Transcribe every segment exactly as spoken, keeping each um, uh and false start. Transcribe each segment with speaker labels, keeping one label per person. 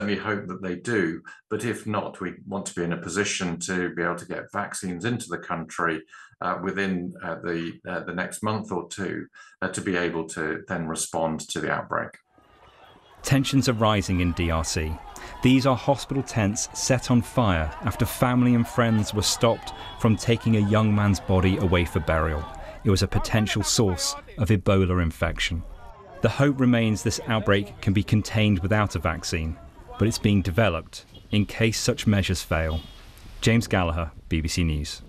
Speaker 1: hope that they do, but if not, we want to be in a position to be able to get vaccines into the country uh, within uh, the uh, the next month or two uh, to be able to then respond to the outbreak.
Speaker 2: Tensions are rising in D R C. These are hospital tents set on fire after family and friends were stopped from taking a young man's body away for burial. It was a potential source of Ebola infection. The hope remains this outbreak can be contained without a vaccine, but it's being developed in case such measures fail. James Gallagher, B B C News.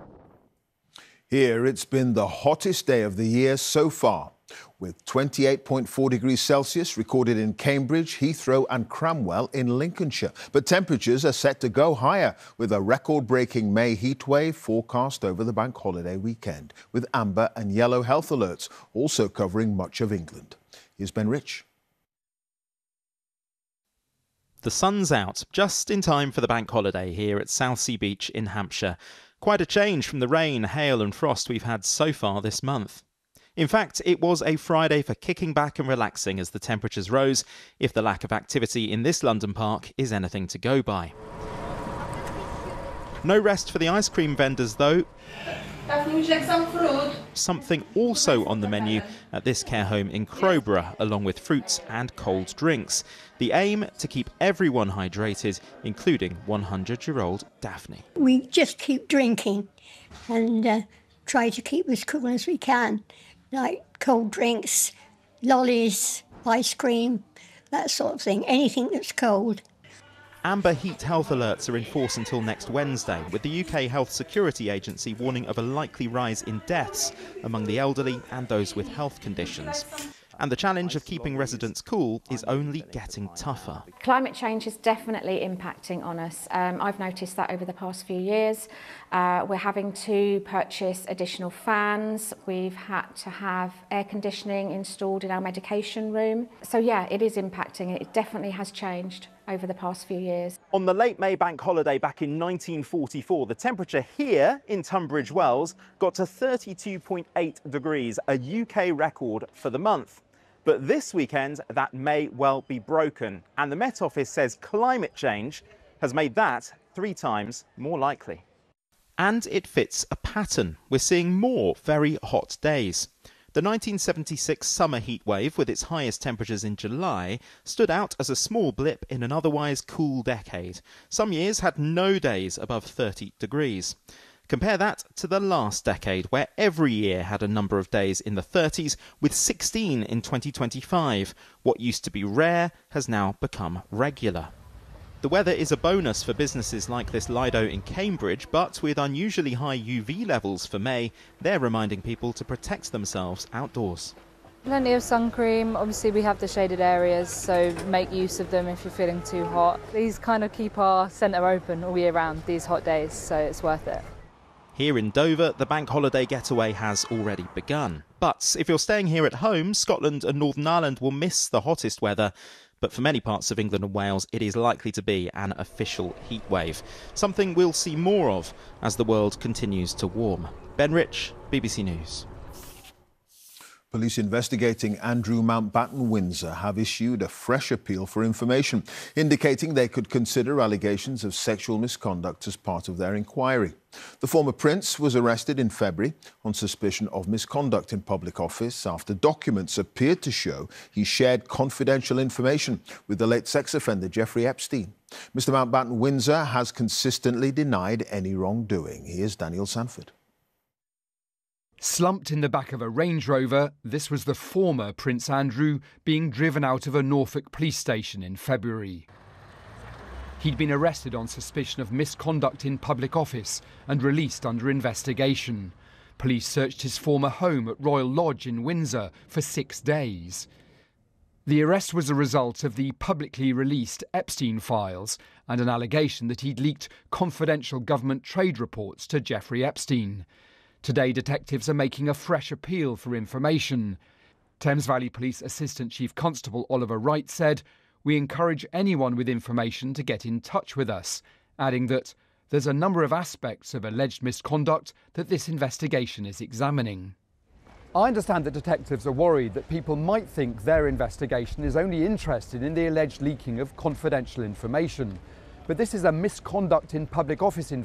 Speaker 3: Here it's been the hottest day of the year so far, with twenty-eight point four degrees Celsius recorded in Cambridge, Heathrow and Cranwell in Lincolnshire. But temperatures are set to go higher, with a record-breaking May heatwave forecast over the bank holiday weekend, with amber and yellow health alerts also covering much of England. Here's Ben Rich.
Speaker 4: The sun's out just in time for the bank holiday here at Southsea Beach in Hampshire. Quite a change from the rain, hail and frost we've had so far this month. In fact, it was a Friday for kicking back and relaxing as the temperatures rose, if the lack of activity in this London park is anything to go by. No rest for the ice cream vendors though.
Speaker 5: Daphne, would you like some fruit?
Speaker 4: Something also on the menu at this care home in Crowborough, along with fruits and cold drinks. The aim to keep everyone hydrated, including one hundred year old Daphne.
Speaker 6: We just keep drinking and uh, try to keep as cool as we can, like cold drinks, lollies, ice cream, that sort of thing, anything that's cold.
Speaker 4: Amber heat health alerts are in force until next Wednesday, with the U K Health Security Agency warning of a likely rise in deaths among the elderly and those with health conditions. And the challenge of keeping residents cool is only getting tougher.
Speaker 7: Climate change is definitely impacting on us. Um, I've noticed that over the past few years. Uh, we're having to purchase additional fans. We've had to have air conditioning installed in our medication room. So yeah, it is impacting. It definitely has changed over the past few years.
Speaker 4: On the late May bank holiday back in nineteen forty-four, the temperature here in Tunbridge Wells got to thirty-two point eight degrees, a U K record for the month. But this weekend, that may well be broken. And the Met Office says climate change has made that three times more likely. And it fits a pattern. We're seeing more very hot days. The nineteen seventy-six summer heatwave, with its highest temperatures in July, stood out as a small blip in an otherwise cool decade. Some years had no days above thirty degrees. Compare that to the last decade, where every year had a number of days in the thirties, with sixteen in twenty twenty-five. What used to be rare has now become regular. The weather is a bonus for businesses like this Lido in Cambridge, but with unusually high U V levels for May, they're reminding people to protect themselves outdoors.
Speaker 8: Plenty of sun cream. Obviously we have the shaded areas, so make use of them if you're feeling too hot. These kind of keep our centre open all year round, these hot days, so it's worth it.
Speaker 4: Here in Dover, the bank holiday getaway has already begun. But if you're staying here at home, Scotland and Northern Ireland will miss the hottest weather. But for many parts of England and Wales, it is likely to be an official heatwave, something we'll see more of as the world continues to warm. Ben Rich, B B C News.
Speaker 3: Police investigating Andrew Mountbatten Windsor have issued a fresh appeal for information, indicating they could consider allegations of sexual misconduct as part of their inquiry. The former prince was arrested in February on suspicion of misconduct in public office after documents appeared to show he shared confidential information with the late sex offender Jeffrey Epstein. Mister Mountbatten Windsor has consistently denied any wrongdoing. Here's Daniel Sanford.
Speaker 9: Slumped in the back of a Range Rover, this was the former Prince Andrew being driven out of a Norfolk police station in February. He'd been arrested on suspicion of misconduct in public office and released under investigation. Police searched his former home at Royal Lodge in Windsor for six days. The arrest was a result of the publicly released Epstein files and an allegation that he'd leaked confidential government trade reports to Jeffrey Epstein. Today, detectives are making a fresh appeal for information. Thames Valley Police Assistant Chief Constable Oliver Wright said, "We encourage anyone with information to get in touch with us," adding that there's a number of aspects of alleged misconduct that this investigation is examining. I understand that detectives are worried that people might think their investigation is only interested in the alleged leaking of confidential information. But this is a misconduct in public office investigation.